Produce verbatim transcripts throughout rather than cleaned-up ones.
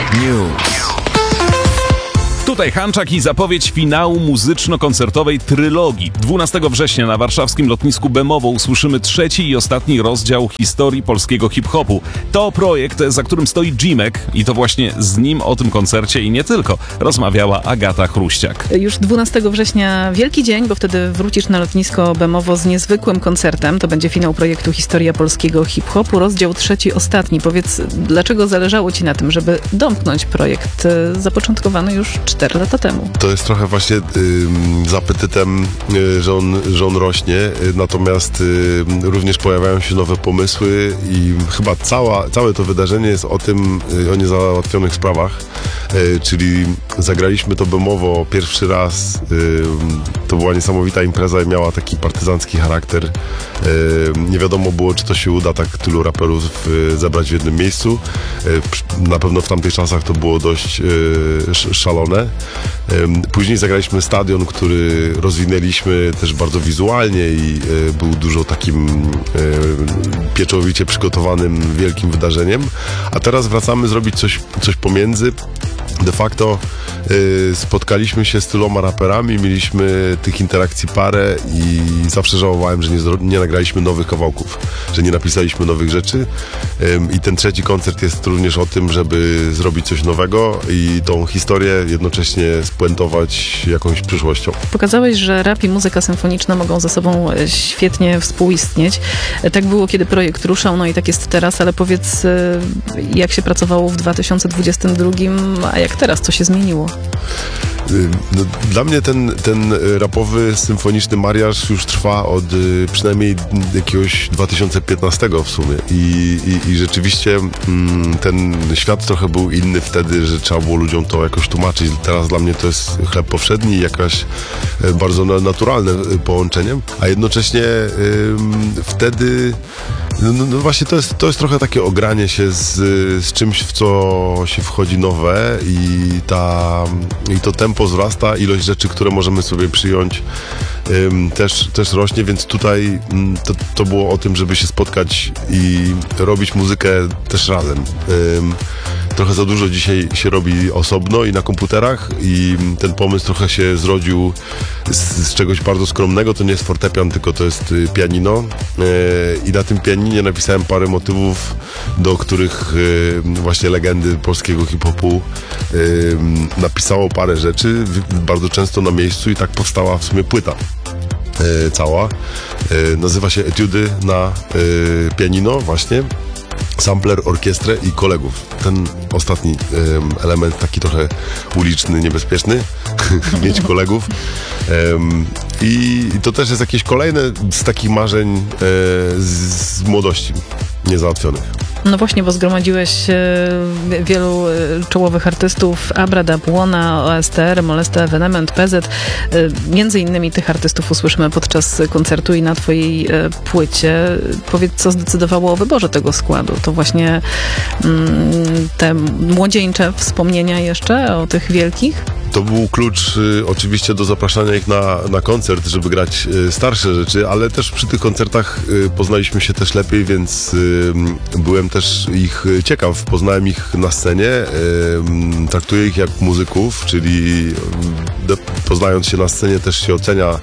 News. Tutaj Hanczak i zapowiedź finału muzyczno-koncertowej trylogii. dwunastego września na warszawskim lotnisku Bemowo usłyszymy trzeci i ostatni rozdział historii polskiego hip-hopu. To projekt, za którym stoi Jimek i to właśnie z nim o tym koncercie i nie tylko rozmawiała Agata Chruściak. Już dwunastego września wielki dzień, bo wtedy wrócisz na lotnisko Bemowo z niezwykłym koncertem. To będzie finał projektu Historia polskiego hip-hopu, rozdział trzeci, ostatni. Powiedz, dlaczego zależało ci na tym, żeby domknąć projekt zapoczątkowany już cztery lata temu? To jest trochę właśnie y, z apetytem, y, że, on, że on rośnie, y, natomiast y, również pojawiają się nowe pomysły i chyba cała, całe to wydarzenie jest o tym, y, o niezałatwionych sprawach, y, czyli zagraliśmy to Bemowo pierwszy raz, y, to była niesamowita impreza i miała taki partyzancki charakter. Y, nie wiadomo było, czy to się uda tak tylu raperów y, zebrać w jednym miejscu. Y, na pewno w tamtych czasach to było dość y, szalone. Później zagraliśmy stadion, który rozwinęliśmy też bardzo wizualnie i y, był dużo takim y, pieczołowicie przygotowanym wielkim wydarzeniem. A teraz wracamy zrobić coś, coś pomiędzy. De facto y, spotkaliśmy się z tyloma raperami, mieliśmy tych interakcji parę i zawsze żałowałem, że nie, nie nagraliśmy nowych kawałków, że nie napisaliśmy nowych rzeczy. Y, I ten trzeci koncert jest również o tym, żeby zrobić coś nowego i tą historię jednocześnie spuentować jakąś przyszłością. Pokazałeś, że rap i muzyka symfoniczna mogą ze sobą świetnie współistnieć. Tak było, kiedy projekt ruszał, no i tak jest teraz, ale powiedz, jak się pracowało w dwa tysiące dwudziestym drugim, a jak teraz, co się zmieniło? No, dla mnie ten, ten rapowy, symfoniczny mariaż już trwa od y, przynajmniej jakiegoś dwa tysiące piętnastego w sumie i, i, i rzeczywiście mm, ten świat trochę był inny wtedy, że trzeba było ludziom to jakoś tłumaczyć. Teraz dla mnie to jest chleb powszedni i jakaś y, bardzo naturalne y, połączenie, a jednocześnie y, wtedy no, no właśnie to jest, to jest trochę takie ogranie się z, z czymś, w co się wchodzi nowe i, ta, i to tempo wzrasta, ilość rzeczy, które możemy sobie przyjąć ym, też, też rośnie, więc tutaj ym, to, to było o tym, żeby się spotkać i robić muzykę też razem. Ym, trochę za dużo dzisiaj się robi osobno i na komputerach i ten pomysł trochę się zrodził z, z czegoś bardzo skromnego. To nie jest fortepian, tylko to jest y, pianino yy, i na tym pianinie napisałem parę motywów, do których y, właśnie legendy polskiego hip-hopu y, napisało parę rzeczy, bardzo często na miejscu i tak powstała w sumie płyta y, cała. Y, nazywa się Etiudy na y, pianino właśnie. Sampler, orkiestrę i kolegów. Ten ostatni um, element, taki trochę uliczny, niebezpieczny, mieć kolegów. Um, i, I to też jest jakieś kolejne z takich marzeń e, z, z młodości niezałatwionych. No właśnie, bo zgromadziłeś e, wielu e, czołowych artystów, Abra, Dabłona, O S T R, Molesta, Evenement, P Z. E, między innymi tych artystów usłyszymy podczas koncertu i na twojej e, płycie. Powiedz, co zdecydowało o wyborze tego składu? To właśnie mm, te młodzieńcze wspomnienia jeszcze o tych wielkich? To był klucz y, oczywiście do zapraszania ich na, na koncert, żeby grać y, starsze rzeczy, ale też przy tych koncertach y, poznaliśmy się też lepiej, więc y, byłem też ich ciekaw. Poznałem ich na scenie, y, traktuję ich jak muzyków, czyli y, poznając się na scenie też się ocenia,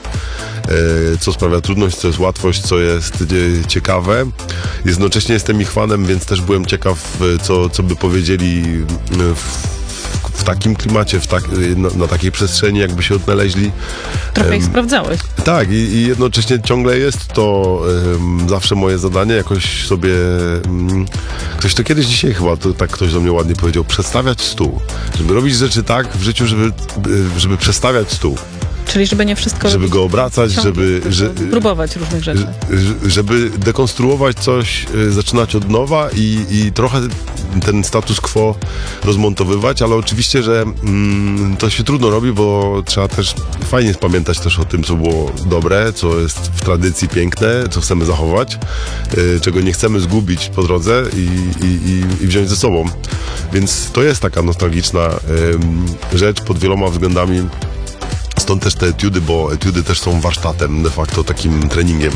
y, co sprawia trudność, co jest łatwość, co jest y, ciekawe. Jednocześnie jestem ich fanem, więc też byłem ciekaw, y, co, co by powiedzieli y, w w takim klimacie, w tak, na, na takiej przestrzeni, jakby się odnaleźli. Trochę ich um, sprawdzałeś. Tak, i, i jednocześnie ciągle jest to um, zawsze moje zadanie, jakoś sobie um, ktoś to kiedyś dzisiaj chyba, to tak ktoś do mnie ładnie powiedział, przestawiać stół. Żeby robić rzeczy tak w życiu, żeby, żeby przestawiać stół. Czyli żeby nie wszystko... Żeby go obracać, żeby... Że, próbować różnych rzeczy. Żeby dekonstruować coś, zaczynać od nowa i, i trochę ten status quo rozmontowywać, ale oczywiście, że mm, to się trudno robi, bo trzeba też fajnie pamiętać też o tym, co było dobre, co jest w tradycji piękne, co chcemy zachować, y, czego nie chcemy zgubić po drodze i, i, i wziąć ze sobą. Więc to jest taka nostalgiczna y, rzecz pod wieloma względami. Stąd też te etiudy, bo etiudy też są warsztatem, de facto takim treningiem.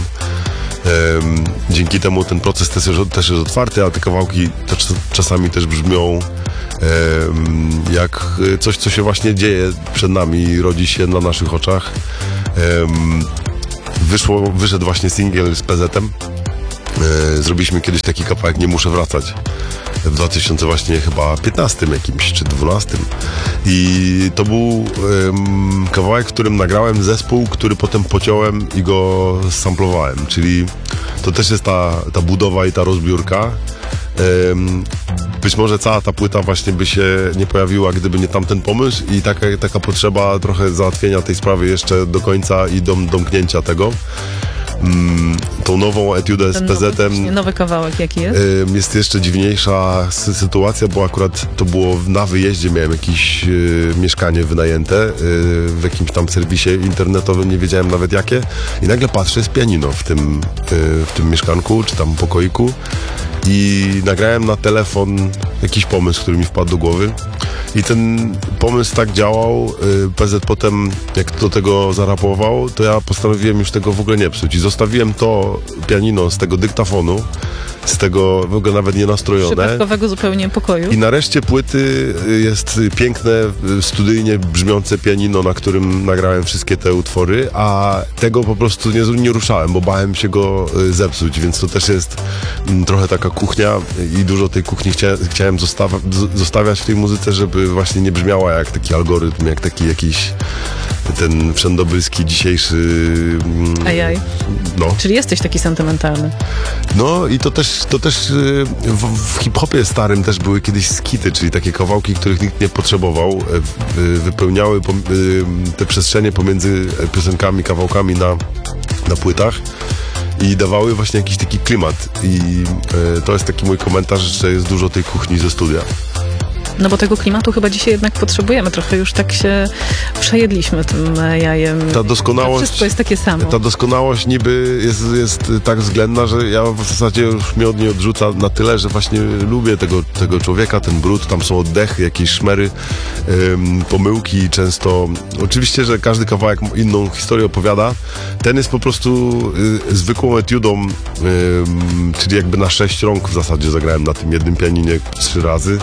Um, dzięki temu ten proces też, też jest otwarty, a te kawałki też, czasami też brzmią jak coś, co się właśnie dzieje przed nami, rodzi się na naszych oczach. Wyszło, wyszedł właśnie singiel z P Z-em. Zrobiliśmy kiedyś taki kawałek Nie muszę wracać w dwa tysiące właśnie chyba piętnastym jakimś, czy dwunastym. I to był um, kawałek, w którym nagrałem zespół, który potem pociąłem i go samplowałem, czyli to też jest ta, ta budowa i ta rozbiórka. Um, być może cała ta płyta właśnie by się nie pojawiła, gdyby nie tamten pomysł i taka, taka potrzeba trochę załatwienia tej sprawy jeszcze do końca i dom, domknięcia tego. Mm, tą nową etiudę z P Z-em. Nowy, nowy kawałek jaki jest? Jest jeszcze dziwniejsza sytuacja, bo akurat to było na wyjeździe, miałem jakieś y, mieszkanie wynajęte y, w jakimś tam serwisie internetowym, nie wiedziałem nawet jakie, i nagle patrzę, jest pianino w tym, y, w tym mieszkanku, czy tam pokoiku, i nagrałem na telefon jakiś pomysł, który mi wpadł do głowy. I ten pomysł tak działał, P Z potem jak do tego zarapował, to ja postanowiłem już tego w ogóle nie psuć i zostawiłem to pianino z tego dyktafonu, z tego w ogóle nawet nie nastrojone. Przypadkowego zupełnie pokoju. I nareszcie płyty jest piękne, studyjnie brzmiące pianino, na którym nagrałem wszystkie te utwory, a tego po prostu nie, nie ruszałem, bo bałem się go zepsuć, więc to też jest trochę taka kuchnia i dużo tej kuchni chcia, chciałem zostawa, zostawiać w tej muzyce, żeby właśnie nie brzmiała jak taki algorytm, jak taki jakiś ten wszędobylski dzisiejszy... Ajaj. No. Czyli jesteś taki sentymentalny. No i to też, to też w, w hip-hopie starym też były kiedyś skity, czyli takie kawałki, których nikt nie potrzebował, wypełniały te przestrzenie pomiędzy piosenkami, kawałkami na, na płytach i dawały właśnie jakiś taki klimat. I to jest taki mój komentarz, że jest dużo tej kuchni ze studia. No bo tego klimatu chyba dzisiaj jednak potrzebujemy. Trochę już tak się przejedliśmy tym jajem. Ta doskonałość, to wszystko jest takie samo. Ta doskonałość niby jest, jest tak względna, że ja w zasadzie już mnie od niej odrzuca na tyle, że właśnie lubię tego, tego człowieka, ten brud, tam są oddechy, jakieś szmery, ym, pomyłki często. Oczywiście, że każdy kawałek inną historię opowiada. Ten jest po prostu y, zwykłą etiudą, y, czyli jakby na sześć rąk w zasadzie zagrałem na tym jednym pianinie trzy razy.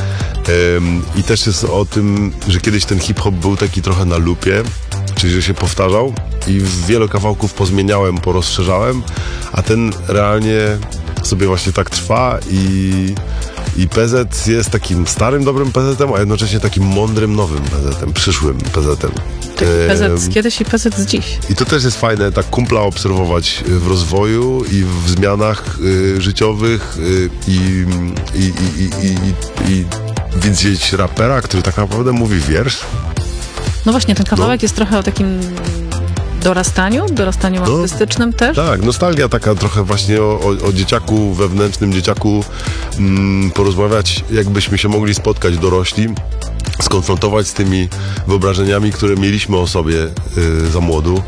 Um, I też jest o tym, że kiedyś ten hip-hop był taki trochę na lupie, czyli że się powtarzał i wiele kawałków pozmieniałem, porozszerzałem, a ten realnie sobie właśnie tak trwa i, i P Z jest takim starym, dobrym P Z-em, a jednocześnie takim mądrym, nowym P Z-em, przyszłym P Z-em. Taki P Z z kiedyś i P Z z dziś. I to też jest fajne, tak kumpla obserwować w rozwoju i w zmianach y, życiowych y, i, i, i, i, i, i widzieć rapera, który tak naprawdę mówi wiersz. No właśnie, ten kawałek no. jest trochę o takim dorastaniu, dorastaniu no, artystycznym też. Tak, nostalgia taka trochę właśnie o, o, o dzieciaku, wewnętrznym dzieciaku, mm, porozmawiać, jakbyśmy się mogli spotkać dorośli, skonfrontować z tymi wyobrażeniami, które mieliśmy o sobie y, za młodu.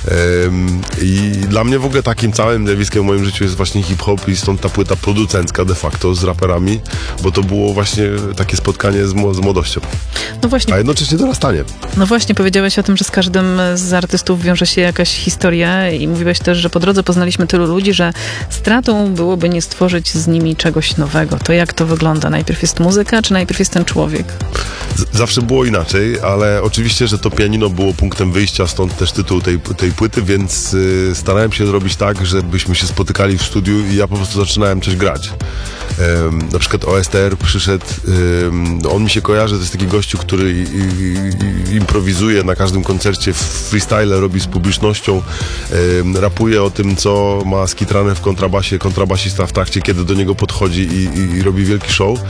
Ym, I dla mnie w ogóle takim całym zjawiskiem w moim życiu jest właśnie hip-hop i stąd ta płyta producencka de facto z raperami, bo to było właśnie takie spotkanie z, z młodością. No właśnie. A jednocześnie dorastanie. No właśnie, powiedziałeś o tym, że z każdym z artystów wiąże się jakaś historia i mówiłeś też, że po drodze poznaliśmy tylu ludzi, że stratą byłoby nie stworzyć z nimi czegoś nowego. To jak to wygląda? Najpierw jest muzyka, czy najpierw jest ten człowiek? Z- zawsze było inaczej, ale oczywiście, że to pianino było punktem wyjścia, stąd też tytuł tej, tej płyty, więc y, starałem się zrobić tak, żebyśmy się spotykali w studiu i ja po prostu zaczynałem coś grać. Um, na przykład O S T R przyszedł, um, on mi się kojarzy, to jest taki gościu, który i, i, i improwizuje na każdym koncercie, freestyle robi z publicznością, um, rapuje o tym, co ma skitrane w kontrabasie, kontrabasista w trakcie, kiedy do niego podchodzi i, i, i robi wielki show.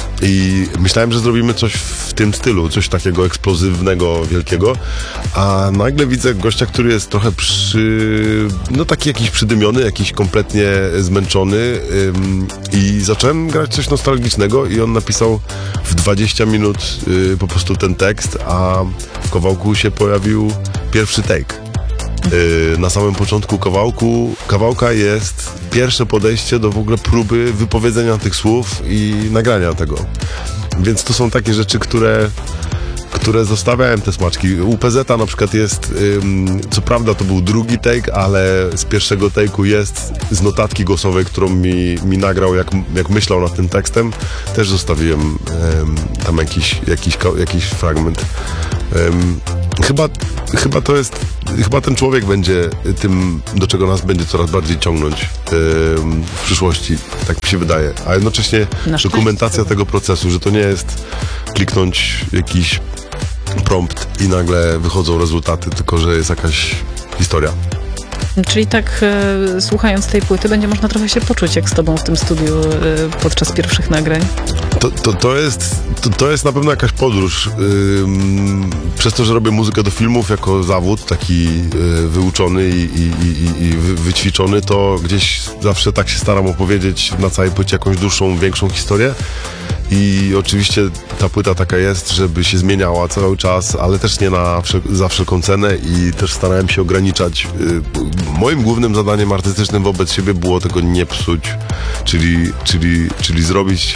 I myślałem, że zrobimy coś w tym stylu, coś takiego eksplozywnego, wielkiego, a nagle widzę gościa, który jest trochę przy... no taki jakiś przydymiony, jakiś kompletnie zmęczony ym, i zacząłem grać coś nostalgicznego i on napisał w dwadzieścia minut y, po prostu ten tekst, a w kawałku się pojawił pierwszy take. Yy, na samym początku kawałku, kawałka jest pierwsze podejście do w ogóle próby wypowiedzenia tych słów i nagrania tego. Więc to są takie rzeczy, które, które zostawiałem te smaczki. U P Z na przykład jest, ym, co prawda to był drugi take, ale z pierwszego take'u jest z notatki głosowej, którą mi, mi nagrał, jak, jak myślał nad tym tekstem, też zostawiłem ym, tam jakiś, jakiś, jakiś fragment. Ym, chyba, chyba to jest, chyba ten człowiek będzie tym, do czego nas będzie coraz bardziej ciągnąć ym, w przyszłości, tak mi się wydaje. A jednocześnie dokumentacja tego procesu, że to nie jest kliknąć jakiś prompt i nagle wychodzą rezultaty, tylko że jest jakaś historia. Czyli tak e, słuchając tej płyty będzie można trochę się poczuć jak z tobą w tym studiu e, podczas pierwszych nagrań. To, to, to, jest, to, to jest na pewno jakaś podróż. Ym, przez to, że robię muzykę do filmów jako zawód, taki y, wyuczony i, i, i, i wy, wyćwiczony, to gdzieś zawsze tak się staram opowiedzieć na całej płycie jakąś dłuższą, większą historię. I oczywiście ta płyta taka jest, żeby się zmieniała cały czas, ale też nie na wszel- za wszelką cenę i też starałem się ograniczać. Y, moim głównym zadaniem artystycznym wobec siebie było tego nie psuć, czyli, czyli, czyli zrobić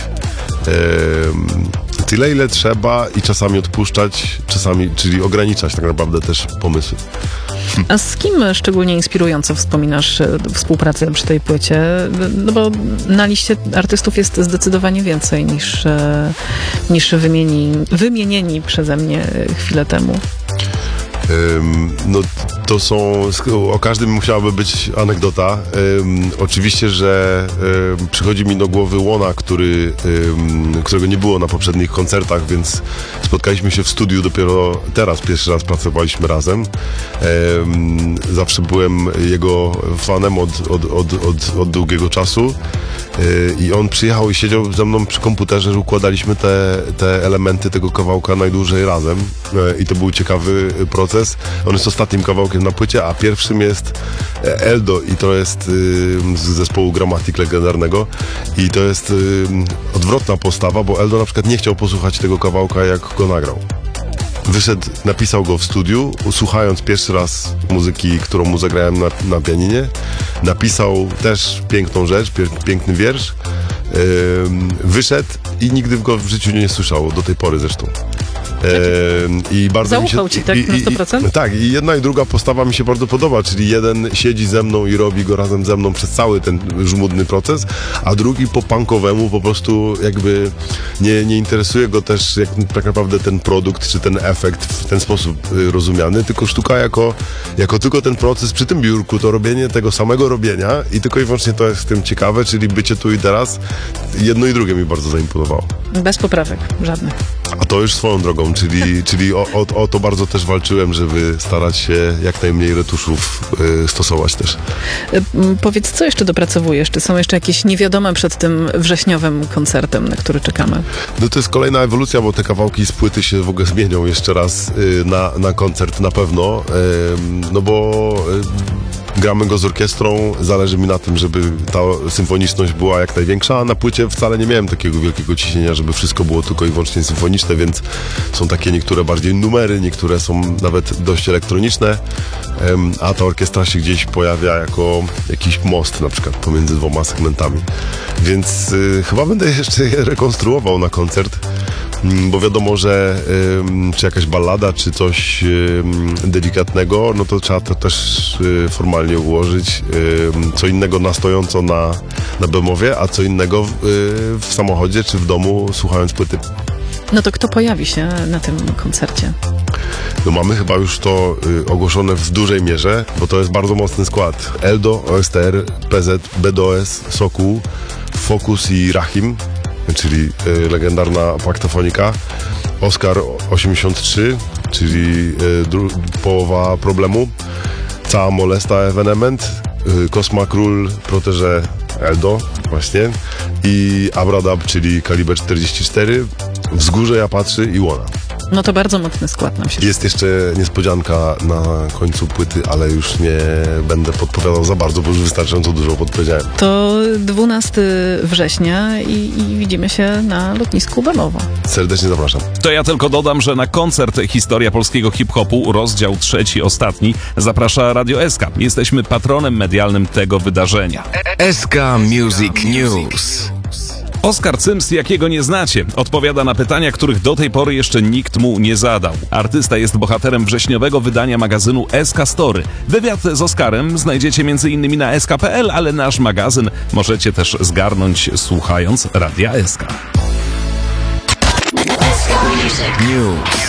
y, tyle, ile trzeba i czasami odpuszczać, czasami, czyli ograniczać tak naprawdę też pomysły. A z kim szczególnie inspirująco wspominasz e, współpracę przy tej płycie? No bo na liście artystów jest zdecydowanie więcej niż, e, niż wymieni, wymienieni przeze mnie chwilę temu. Ym, no to są, o każdym musiałaby być anegdota. Ym, oczywiście, że ym, przychodzi mi do głowy Łona, który, ym, którego nie było na poprzednich koncertach, więc spotkaliśmy się w studiu dopiero teraz, pierwszy raz pracowaliśmy razem. Ym, zawsze byłem jego fanem od, od, od, od, od długiego czasu. I on przyjechał i siedział ze mną przy komputerze, że układaliśmy te, te elementy tego kawałka najdłużej razem. I to był ciekawy proces. On jest ostatnim kawałkiem na płycie, a pierwszym jest Eldo i to jest z zespołu Gramatik legendarnego. I to jest odwrotna postawa, bo Eldo na przykład nie chciał posłuchać tego kawałka, jak go nagrał. Wyszedł, napisał go w studiu, słuchając pierwszy raz muzyki, którą mu zagrałem na, na pianinie. Napisał też piękną rzecz, pier- piękny wiersz. Yy, wyszedł i nigdy go w życiu nie słyszał, do tej pory zresztą. Yy, i bardzo Zaufał mi się, ci tak i, na sto procent? I, tak, i jedna i druga postawa mi się bardzo podoba, czyli jeden siedzi ze mną i robi go razem ze mną przez cały ten żmudny proces, a drugi po punkowemu po prostu jakby nie, nie interesuje go też jak, tak naprawdę ten produkt czy ten efekt w ten sposób y, rozumiany, tylko sztuka jako, jako tylko ten proces przy tym biurku, to robienie tego samego robienia i tylko i wyłącznie to jest w tym ciekawe, czyli bycie tu i teraz. Jedno i drugie mi bardzo zaimponowało. Bez poprawek, żadnych. A to już swoją drogą, czyli, czyli o, o, o to bardzo też walczyłem, żeby starać się jak najmniej retuszów y, stosować też. E, Powiedz, co jeszcze dopracowujesz? Czy są jeszcze jakieś niewiadome przed tym wrześniowym koncertem, na który czekamy? No to jest kolejna ewolucja, bo te kawałki z płyty się w ogóle zmienią jeszcze raz y, na, na koncert na pewno, y, no bo y, gramy go z orkiestrą, zależy mi na tym, żeby ta symfoniczność była jak największa, a na płycie wcale nie miałem takiego wielkiego ciśnienia, żeby wszystko było tylko i wyłącznie symfoniczne, więc są takie niektóre bardziej numery, niektóre są nawet dość elektroniczne, a ta orkiestra się gdzieś pojawia jako jakiś most na przykład pomiędzy dwoma segmentami. Więc y, chyba będę jeszcze je rekonstruował na koncert, bo wiadomo, że y, czy jakaś ballada, czy coś y, delikatnego, no to trzeba to też y, formalnie ułożyć. Y, co innego na stojąco na, na bemowie, a co innego w, y, w samochodzie, czy w domu słuchając płyty. No to kto pojawi się na tym koncercie? No mamy chyba już to y, ogłoszone w dużej mierze, bo to jest bardzo mocny skład. Eldo, O S T R, P Z, B D O S, Sokół, Focus i Rahim, czyli y, legendarna paktofonika. Oskar osiemdziesiąt trzy, czyli y, dru- połowa problemu. Cała Molesta Evenement, y, Kosma Król, Protege Eldo właśnie i Abradab, czyli kaliber czterdzieści cztery, Wzgórze Ja Patrzy i Łona. No to bardzo mocny skład nam się. Jest jeszcze niespodzianka na końcu płyty, ale już nie będę podpowiadał za bardzo, bo już wystarczająco dużo podpowiedziałem. To dwunastego września i, i widzimy się na lotnisku Bemowo. Serdecznie zapraszam. To ja tylko dodam, że na koncert Historia Polskiego Hip-Hopu, rozdział trzeci, ostatni, zaprasza Radio S K. Jesteśmy patronem medialnym tego wydarzenia. S K Music News. Oskar Cyms, jakiego nie znacie, odpowiada na pytania, których do tej pory jeszcze nikt mu nie zadał. Artysta jest bohaterem wrześniowego wydania magazynu S K Story. Wywiad z Oskarem znajdziecie między innymi na S K kropka P L, ale nasz magazyn możecie też zgarnąć słuchając Radia S K. News.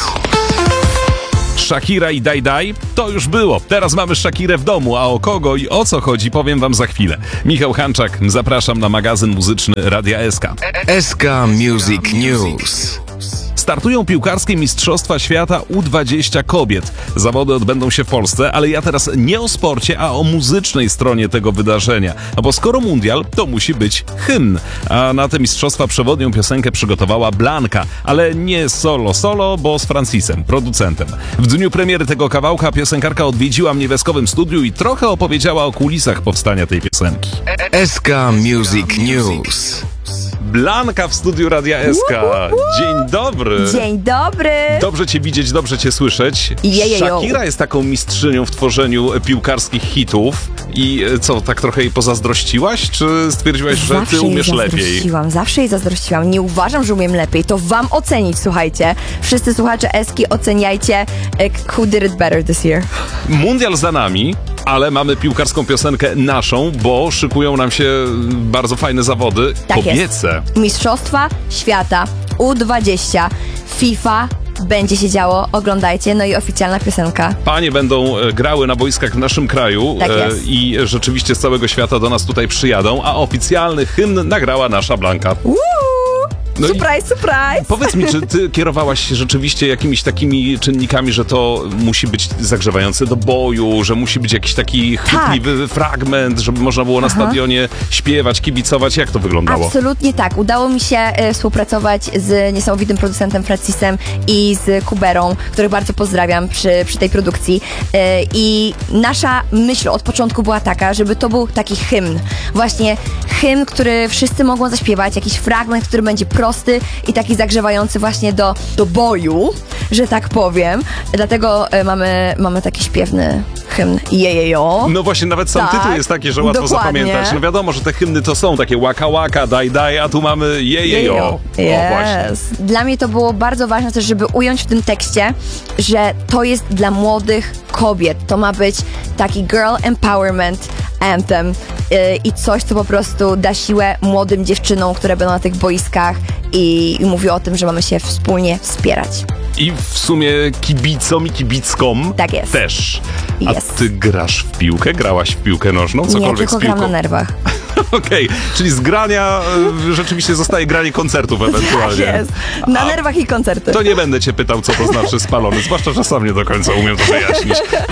Shakira i Daj Daj? To już było. Teraz mamy Shakirę w domu, a o kogo i o co chodzi powiem wam za chwilę. Michał Hanczak, zapraszam na magazyn muzyczny Radia S K. S K Music News. Startują piłkarskie Mistrzostwa Świata U dwadzieścia kobiet. Zawody odbędą się w Polsce, ale ja teraz nie o sporcie, a o muzycznej stronie tego wydarzenia. No bo skoro mundial, to musi być hymn. A na te mistrzostwa przewodnią piosenkę przygotowała Blanka, ale nie solo solo, bo z Francisem, producentem. W dniu premiery tego kawałka piosenkarka odwiedziła mnie w eskowym studiu i trochę opowiedziała o kulisach powstania tej piosenki. S K Music News. Blanka w studiu Radia S K. Dzień dobry. Dzień dobry. Dobrze cię widzieć, dobrze cię słyszeć. Jejejo. Shakira jest taką mistrzynią w tworzeniu piłkarskich hitów. I co, tak trochę jej pozazdrościłaś? Czy stwierdziłaś, że Zawsze ty umiesz jej lepiej? zazdrościłam, zawsze jej zazdrościłam. Nie uważam, że umiem lepiej. To wam ocenić, słuchajcie. Wszyscy słuchacze Eski, oceniajcie who did it better this year. Mundial za nami, ale mamy piłkarską piosenkę naszą, bo szykują nam się bardzo fajne zawody Tak kobiece. jest. Mistrzostwa Świata U dwadzieścia FIFA będzie się działo, oglądajcie, no i oficjalna piosenka. Panie będą e, grały na boiskach w naszym kraju Tak jest. i rzeczywiście z całego świata do nas tutaj przyjadą, a oficjalny hymn nagrała nasza Blanka. Uuu, No i- surprise, surprise! Powiedz mi, czy ty kierowałaś się rzeczywiście jakimiś takimi czynnikami, że to musi być zagrzewające do boju, że musi być jakiś taki chwytliwy fragment, żeby można było na Aha. stadionie śpiewać, kibicować? Jak to wyglądało? Absolutnie tak. Udało mi się e, współpracować z niesamowitym producentem Francisem i z Kuberą, których bardzo pozdrawiam przy, przy tej produkcji. E, I nasza myśl od początku była taka, żeby to był taki hymn. Właśnie hymn, który wszyscy mogą zaśpiewać, jakiś fragment, który będzie prosty i taki zagrzewający właśnie do, do boju, że tak powiem. Dlatego e, mamy, mamy taki śpiewny hymn Jejejo. No właśnie, nawet sam Tak, tytuł jest taki, że łatwo dokładnie. zapamiętać. No wiadomo, że te hymny to są takie łaka łaka, daj daj, a tu mamy jejejo. O właśnie. Yes. Dla mnie to było bardzo ważne też, żeby ująć w tym tekście, że to jest dla młodych kobiet. To ma być taki girl empowerment anthem yy, i coś, co po prostu da siłę młodym dziewczynom, które będą na tych boiskach i, i mówi o tym, że mamy się wspólnie wspierać. I w sumie kibicom i kibickom Tak jest. też. A Jest. ty grasz w piłkę? Grałaś w piłkę nożną? Nie, Cokolwiek tylko z piłką? gram na nerwach. Okej, czyli z grania y, rzeczywiście zostaje granie koncertów ewentualnie. Tak jest. Na A nerwach i koncerty. To nie będę cię pytał, co to znaczy spalony, zwłaszcza, że sam nie do końca umiem to wyjaśnić.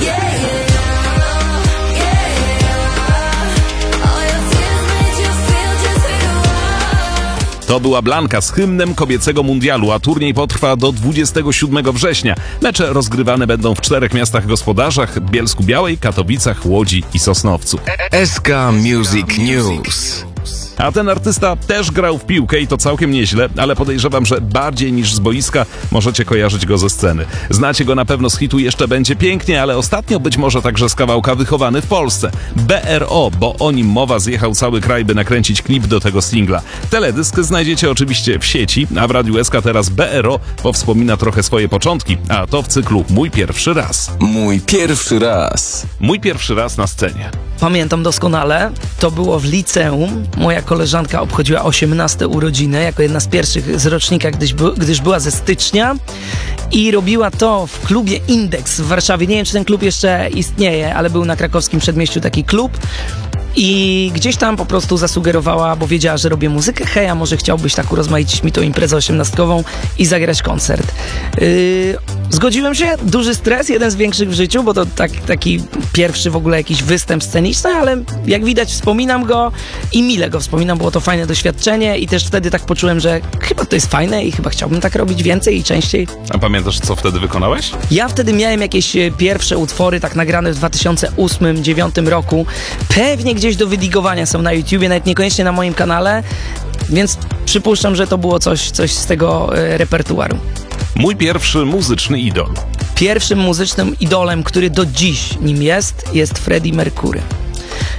To była Blanka z hymnem kobiecego mundialu, a turniej potrwa do dwudziestego siódmego września. Mecze rozgrywane będą w czterech miastach gospodarzach: Bielsku Białej, Katowicach, Łodzi i Sosnowcu. S K Music News. A ten artysta też grał w piłkę i to całkiem nieźle, ale podejrzewam, że bardziej niż z boiska możecie kojarzyć go ze sceny. Znacie go na pewno z hitu Jeszcze będzie pięknie, ale ostatnio być może także z kawałka Wychowany w Polsce. B R O, bo o nim mowa, zjechał cały kraj, by nakręcić klip do tego singla. Teledysk znajdziecie oczywiście w sieci, a w Radiu S K teraz B R O powspomina trochę swoje początki, a to w cyklu Mój pierwszy raz. Mój pierwszy raz. Mój pierwszy raz na scenie. Pamiętam doskonale, to było w liceum. Moja koleżanka obchodziła osiemnaste urodziny jako jedna z pierwszych z rocznika, gdyż, by, gdyż była ze stycznia i robiła to w klubie Indeks w Warszawie. Nie wiem, czy ten klub jeszcze istnieje, ale był na krakowskim przedmieściu taki klub. I gdzieś tam po prostu zasugerowała, bo wiedziała, że robię muzykę. Hej, a może chciałbyś tak urozmaicić mi tą imprezę osiemnastkową i zagrać koncert. Yy, zgodziłem się, duży stres, jeden z większych w życiu, bo to tak, taki pierwszy w ogóle jakiś występ sceniczny, ale jak widać wspominam go i mile go wspominam, było to fajne doświadczenie i też wtedy tak poczułem, że chyba to jest fajne i chyba chciałbym tak robić więcej i częściej. A pamiętasz, co wtedy wykonałeś? Ja wtedy miałem jakieś e, pierwsze utwory tak nagrane w dwa tysiące ósmym dwa tysiące dziewiątym roku. Pewnie gdzieś do wydigowania są na YouTubie, nawet niekoniecznie na moim kanale, więc przypuszczam, że to było coś, coś z tego e, repertuaru. Mój pierwszy muzyczny idol. Pierwszym muzycznym idolem, który do dziś nim jest, jest Freddie Mercury.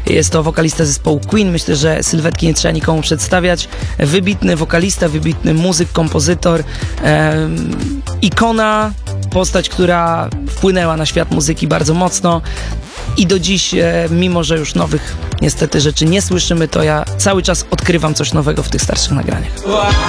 Jest to wokalista zespołu Queen. Myślę, że sylwetki nie trzeba nikomu przedstawiać. Wybitny wokalista, wybitny muzyk, kompozytor, em, ikona, postać, która wpłynęła na świat muzyki bardzo mocno. I do dziś, e, mimo że już nowych niestety rzeczy nie słyszymy, to ja cały czas odkrywam coś nowego w tych starszych nagraniach.